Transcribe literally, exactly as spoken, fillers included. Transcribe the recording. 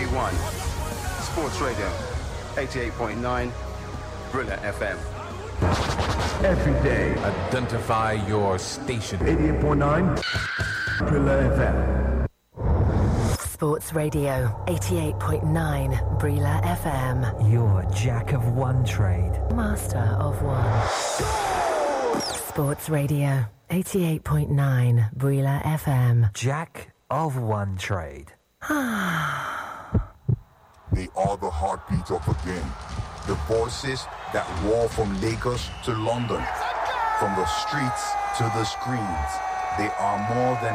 one. Sports Radio, eighty-eight point nine, Brilla F M. Every day. Identify your station. eighty-eight point nine, Brilla F M. Sports Radio, eighty-eight point nine, Brilla F M. Your jack of one trade. Master of one. Sports Radio, eighty-eight point nine, Brilla F M. Jack of one trade. They are the heartbeat of the game. The voices that roar from Lagos to London. From the streets to the screens. They are more than